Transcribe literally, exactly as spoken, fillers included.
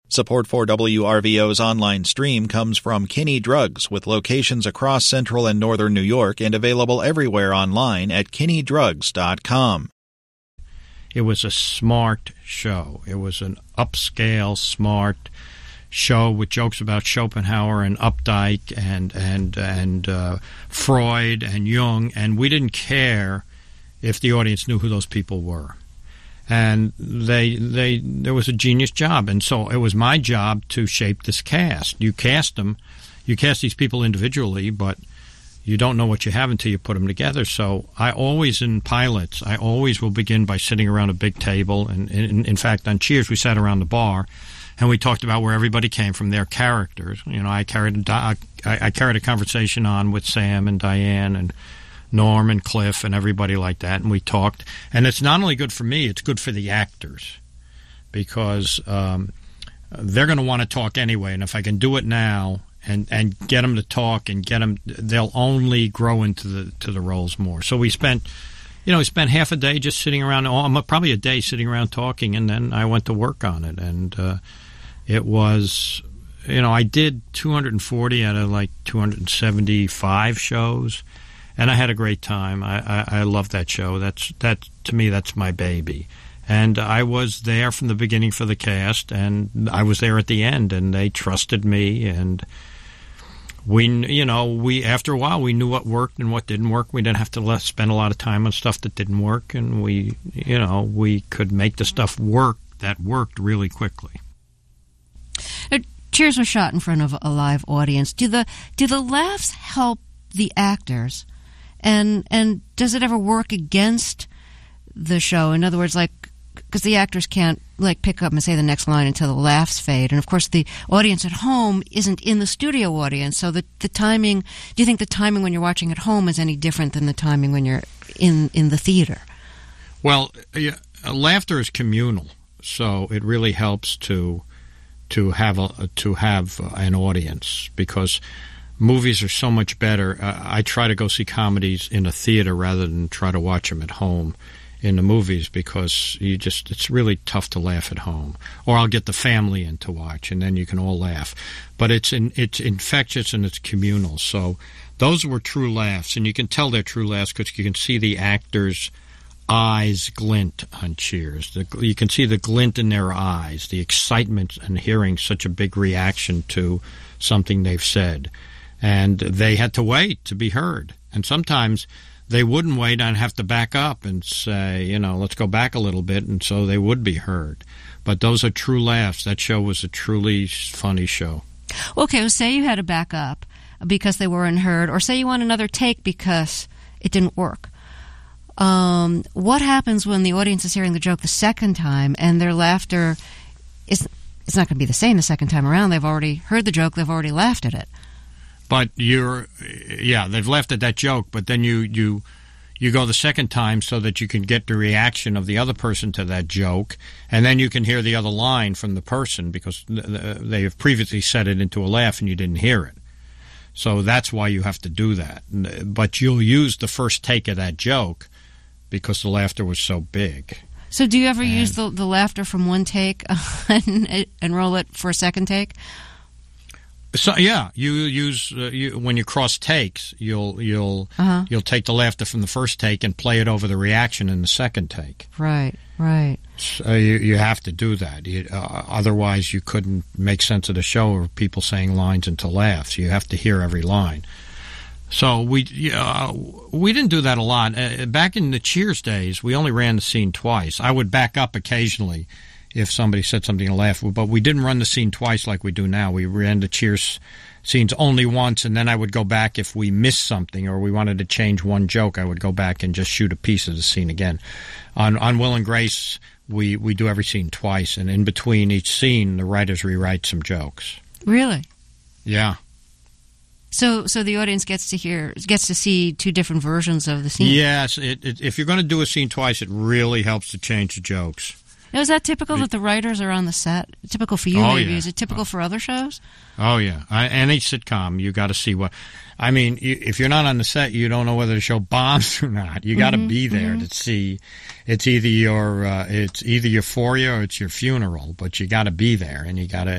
Support for W R V O's online stream comes from Kinney Drugs, with locations across central and northern New York and available everywhere online at kinney drugs dot com. It was a smart show. It was an upscale, smart show with jokes about Schopenhauer and Updike and and and uh, Freud and Jung, and we didn't care if the audience knew who those people were. And they they there was a genius job, and so it was my job to shape this cast. You cast them, you cast these people individually, but you don't know what you have until you put them together. So I always, in pilots, I always will begin by sitting around a big table, and in, in fact on Cheers we sat around the bar, and we talked about where everybody came from, their characters. You know, I carried a, I, I carried a conversation on with Sam and Diane and Norm and Cliff and everybody like that, and we talked. And it's not only good for me, it's good for the actors, because um, they're going to want to talk anyway, and if I can do it now and, and get them to talk and get them, they'll only grow into the to the roles more. So we spent, you know, we spent half a day just sitting around, probably a day sitting around talking, and then I went to work on it. And uh, it was, you know, I did two hundred forty out of like two hundred seventy-five shows. And I had a great time. I, I, I love that show. That's that to me. That's my baby. And I was there from the beginning for the cast, and I was there at the end. And they trusted me. And we, you know, we after a while we knew what worked and what didn't work. We didn't have to let, spend a lot of time on stuff that didn't work, and we, you know, we could make the stuff work that worked really quickly. Cheers was shot in front of a live audience. Do the do the laughs help the actors? And and does it ever work against the show? In other words, like, because the actors can't, like, pick up and say the next line until the laughs fade. And, of course, the audience at home isn't in the studio audience. So the, the timing, do you think the timing when you're watching at home is any different than the timing when you're in, in the theater? Well, yeah, laughter is communal. So it really helps to to have a, to have an audience, because movies are so much better. Uh, I try to go see comedies in a theater rather than try to watch them at home in the movies, because you just it's really tough to laugh at home. Or I'll get the family in to watch, and then you can all laugh. But it's in, it's infectious and it's communal. So those were true laughs, and you can tell they're true laughs because you can see the actors' eyes glint on Cheers. The, you can see the glint in their eyes, the excitement and hearing such a big reaction to something they've said. And they had to wait to be heard. And sometimes they wouldn't wait and have to back up and say, you know, let's go back a little bit, and so they would be heard. But those are true laughs. That show was a truly funny show. Okay, well, say you had to back up because they weren't heard, or say you want another take because it didn't work. Um, what happens when the audience is hearing the joke the second time and their laughter is it's not going to be the same the second time around? They've already heard the joke. They've already laughed at it. But you're, yeah, they've laughed at that joke, but then you, you you go the second time so that you can get the reaction of the other person to that joke, and then you can hear the other line from the person because they have previously said it into a laugh and you didn't hear it. So that's why you have to do that. But you'll use the first take of that joke because the laughter was so big. So do you ever and, use the, the laughter from one take and, and roll it for a second take? So yeah, you use uh, you, when you cross takes, you'll you'll uh-huh. you'll take the laughter from the first take and play it over the reaction in the second take. Right, right. So you you have to do that. You, uh, otherwise, you couldn't make sense of the show or people saying lines into laughs. You have to hear every line. So we uh, we didn't do that a lot. Uh, back in the Cheers days, we only ran the scene twice. I would back up occasionally if somebody said something to laugh, but we didn't run the scene twice like we do now. We ran the Cheers scenes only once, and then I would go back if we missed something or we wanted to change one joke. I would go back and just shoot a piece of the scene again. On on Will and Grace, we, we do every scene twice, and in between each scene, the writers rewrite some jokes. Really? Yeah. So, so the audience gets to hear, gets to see two different versions of the scene. Yes, it, it, if you're going to do a scene twice, it really helps to change the jokes. Now, is that typical that the writers are on the set? Typical for you, oh, maybe? Yeah. Is it typical oh. for other shows? Oh yeah, I, any sitcom, you got to see what. I mean, you, if you're not on the set, you don't know whether the show bombs or not. You got to mm-hmm, be there mm-hmm. to see. It's either your uh, it's either euphoria or it's your funeral, but you got to be there, and you got to.